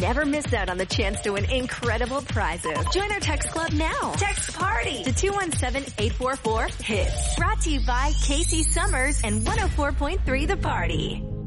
never miss out on the chance to win incredible prizes. Join our text club now. Text PARTY to 217-844-HIT. Brought to you by Casey Summers and 104.3 The Party.